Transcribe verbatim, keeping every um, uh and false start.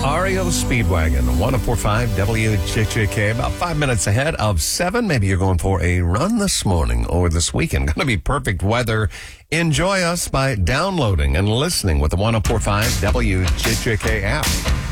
R E O Speedwagon, one oh four point five W J J K, about five minutes ahead of seven. Maybe you're going for a run this morning or this weekend. Going to be perfect weather. Enjoy us by downloading and listening with the one oh four point five W J J K app.